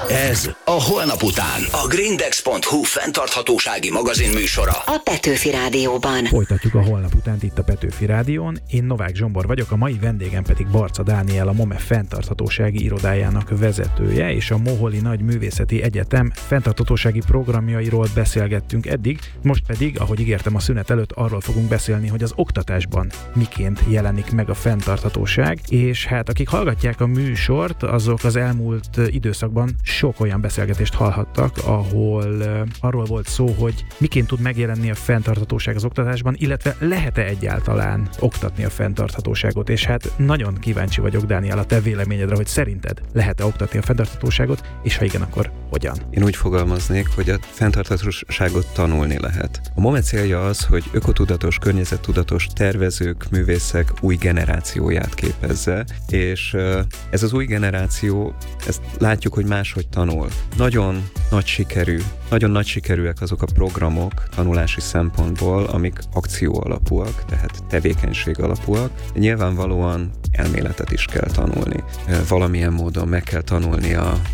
Ez a Holnap után. A Grindex.hu fenntarthatósági magazin műsora. A Petőfi Rádióban. Folytatjuk a Holnap utánt itt a Petőfi Rádión. Én Novák Zsombor vagyok, a mai vendégem pedig Barca Dániel, a MOME fenntarthatósági irodájának vezetője, és a Moholi Nagyművészeti Egyetem fenntarthatósági programjairól beszélgettünk eddig. Most pedig, ahogy ígértem a szünet előtt, arról fogunk beszélni, hogy az oktatásban miként jelenik meg a fenntarthatóság, és hát akik hallgatják a műsort, azok az elmúlt időszakban sok olyan beszélgetést hallhattak, ahol arról volt szó, hogy miként tud megjelenni a fenntarthatóság az oktatásban, illetve lehet-e egyáltalán oktatni a fenntarthatóságot, és hát nagyon kíváncsi vagyok, Dániel, a te véleményedre, hogy szerinted lehet-e oktatni a fenntarthatóságot, és ha igen, akkor hogyan? Én úgy fogalmaznék, hogy a fenntarthatóságot tanulni lehet. A MOME célja az, hogy ökotudatos, környezettudatos tervezők, művészek új generációját képezze, és ez az új generáció, ezt látjuk, hogy máshogy tanul. Nagyon nagy sikerűek azok a programok tanulási szempontból, amik akció alapúak, tehát tevékenység alapúak. Nyilvánvalóan elméletet is kell tanulni. Valamilyen módon meg kell tanulni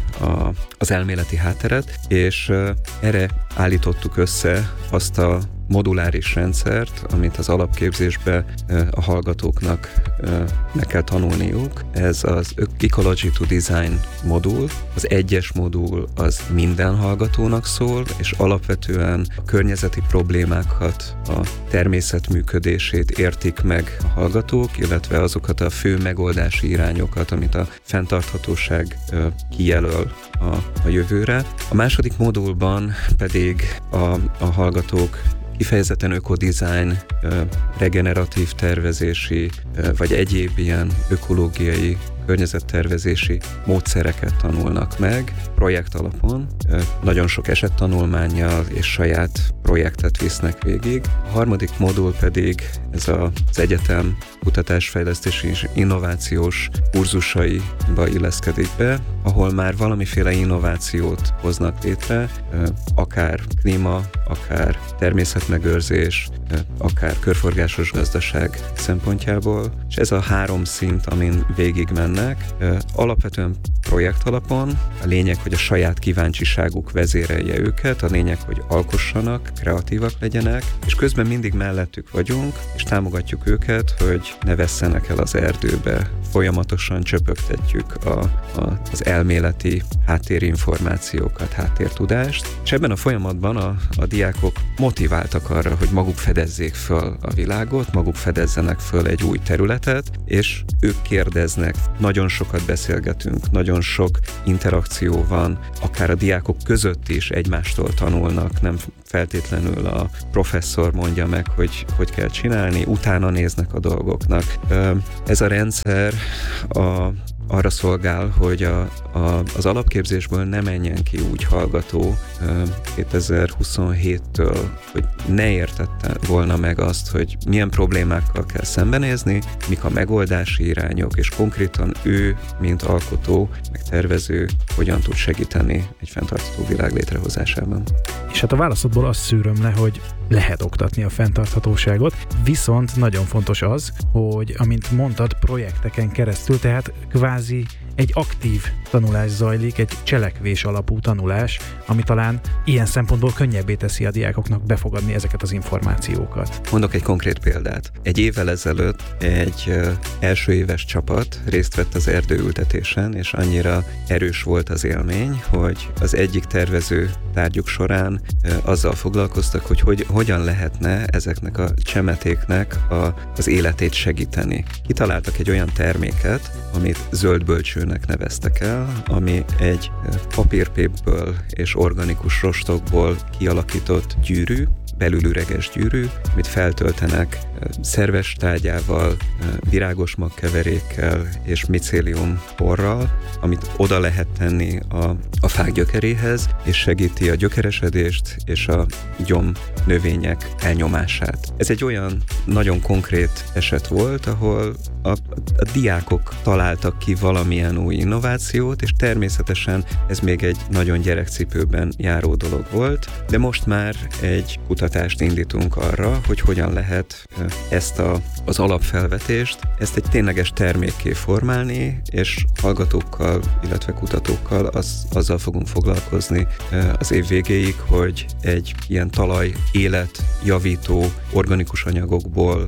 az elméleti hátteret, és erre állítottuk össze azt a moduláris rendszert, amit az alapképzésbe a hallgatóknak meg kell tanulniuk. Ez az Ecology to Design modul. Az 1-es modul az minden hallgatónak szól, és alapvetően a környezeti problémákat, a természet működését értik meg a hallgatók, illetve azokat a fő megoldási irányokat, amit a fenntarthatóság kijelöl a jövőre. A második modulban pedig a hallgatók kifejezetten ökodizájn, regeneratív tervezési, vagy egyéb ilyen ökológiai, környezettervezési módszereket tanulnak meg projekt alapon. Nagyon sok esettanulmánnyal és saját projektet visznek végig. A harmadik modul pedig ez az egyetem kutatásfejlesztési és innovációs kurzusaiba illeszkedik be, ahol már valamiféle innovációt hoznak létre, akár klíma, akár természetmegőrzés, akár körforgásos gazdaság szempontjából, és ez a 3 szint, amin végig mennek, alapvetően projekt alapon. A lényeg, hogy a saját kíváncsiságuk vezérelje őket, a lényeg, hogy alkossanak, kreatívak legyenek, és közben mindig mellettük vagyunk, és támogatjuk őket, hogy ne vesszenek el az erdőbe. Folyamatosan csöpögtetjük az elméleti háttérinformációkat, háttértudást, és ebben a folyamatban a diákok motiváltak arra, hogy maguk fedezzék föl a világot, maguk fedezzenek föl egy új területet, és ők kérdeznek, nagyon sokat beszélgetünk, nagyon sok interakció van, akár a diákok között is egymástól tanulnak, nem feltétlenül a professzor mondja meg, hogy kell csinálni, utána néznek a dolgoknak. Ez a rendszer arra szolgál, hogy az alapképzésből ne menjen ki úgy hallgató 2027-től, hogy ne értette volna meg azt, hogy milyen problémákkal kell szembenézni, mik a megoldási irányok, és konkrétan ő, mint alkotó, meg tervező, hogyan tud segíteni egy fenntartható világ létrehozásában. És hát a válaszodból azt szűröm le, hogy lehet oktatni a fenntarthatóságot, viszont nagyon fontos az, hogy amint mondtad, projekteken keresztül, tehát kvázi egy aktív tanulás zajlik, egy cselekvés alapú tanulás, ami talán ilyen szempontból könnyebbé teszi a diákoknak befogadni ezeket az információkat. Mondok egy konkrét példát. Egy évvel ezelőtt egy első éves csapat részt vett az erdőültetésen, és annyira erős volt az élmény, hogy az egyik tervező tárgyuk során azzal foglalkoztak, hogy hogyan lehetne ezeknek a csemetéknek az életét segíteni. Kitaláltak egy olyan terméket, amit zöld bölcsőnek neveztek el, ami egy papírpépből és organikus rostokból kialakított gyűrű, belülüreges gyűrű, amit feltöltenek szerves tárgyával, virágos magkeverékkel és micélium porral, amit oda lehet tenni a fák gyökeréhez, és segíti a gyökeresedést és a gyomnövények elnyomását. Ez egy olyan nagyon konkrét eset volt, ahol a a diákok találtak ki valamilyen új innovációt, és természetesen ez még egy nagyon gyerekcipőben járó dolog volt, de most már egy kutatást indítunk arra, hogy hogyan lehet ezt az alapfelvetést, ezt egy tényleges termékké formálni, és hallgatókkal, illetve kutatókkal azzal fogunk foglalkozni az év végéig, hogy egy ilyen talaj életjavító organikus anyagokból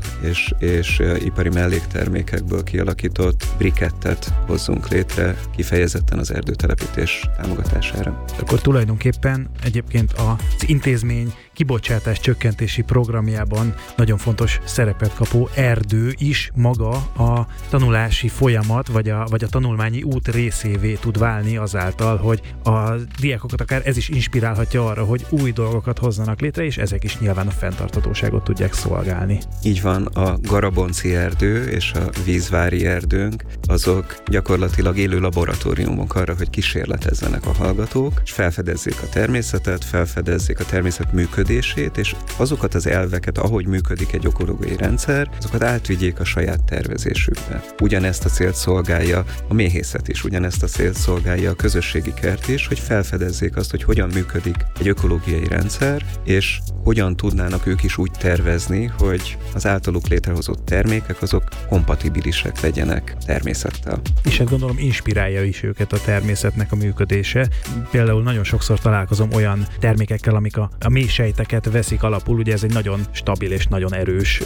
és ipari melléktermékekből kialakított brikettet hozzunk létre kifejezetten az erdőtelepítés támogatására. Akkor tulajdonképpen egyébként az intézmény kibocsátás csökkentési programjában nagyon fontos szerepet kapó erdő is maga a tanulási folyamat, vagy a tanulmányi út részévé tud válni azáltal, hogy a diákokat akár ez is inspirálhatja arra, hogy új dolgokat hozzanak létre, és ezek is nyilván a fenntarthatóságot tudják szolgálni. Így van, a Garabonci erdő és a Vízvári erdőnk, azok gyakorlatilag élő laboratóriumok arra, hogy kísérletezzenek a hallgatók, és felfedezzék a természetet, felfedezzék a természet működését, és azokat az elveket, ahogy működik egy ökológiai rendszer, azokat átvigyék a saját tervezésükbe. Ugyanezt a célt szolgálja a méhészet is, ugyanezt a célt szolgálja a közösségi kert is, hogy felfedezzék azt, hogy hogyan működik egy ökológiai rendszer, és hogyan tudnának ők is úgy tervezni, hogy az általuk létrehozott termékek azok kompatibilisek legyenek természettel. És hát gondolom inspirálja is őket a természetnek a működése. Például nagyon sokszor találkozom olyan termékekkel, amik a mély sejteket veszik alapul, ugye ez egy nagyon stabil és nagyon erős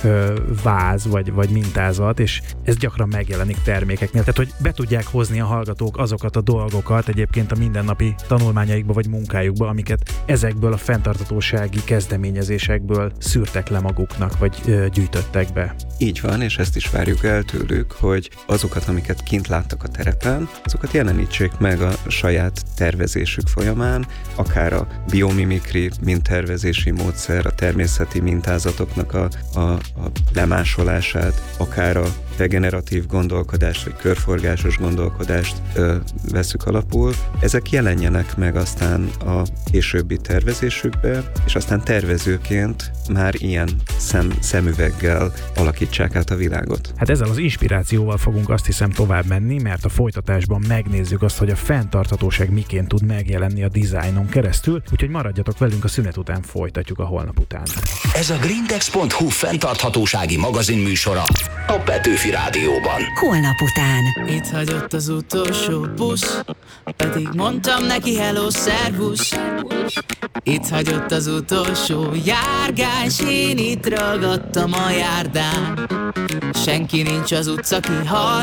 váz vagy mintázat, és ez gyakran megjelenik termékeknél. Tehát, hogy be tudják hozni a hallgatók azokat a dolgokat egyébként a mindennapi tanulmányaikba vagy munkájukba, amiket ezekből a fenntarthatósági kezdeményezésekből szűrtek le maguknak, vagy gyűjtöttek be. Így van, és ezt is várjuk el tőlük, hogy azokat, amiket kint láttak a terepen, azokat jelenítsék meg a saját tervezésük folyamán, akár a biomimikri, mint tervezési módszer, a természeti mintázatoknak a lemásolását, akár a regeneratív gondolkodást, vagy körforgásos gondolkodást veszük alapul. Ezek jelenjenek meg aztán a későbbi tervezésükbe, és aztán tervezőként már ilyen szemüveggel alakítsák át a világot. Hát ezzel az inspirációval fogunk azt hiszem tovább menni, mert a folytatásban megnézzük azt, hogy a fenntarthatóság miként tud megjelenni a dizájnon keresztül, úgyhogy maradjatok velünk, a szünet után folytatjuk a holnap után. Ez a grindex.hu fenntarthatósági magazin műsora a Petőfi Rádióban. Holnap után. Itt hagyott az utolsó busz, pedig mondtam neki hello, szervusz. Itt hagyott az utolsó járgány, s én itt ragadtam a járdán. Senki nincs az utca, ki hall.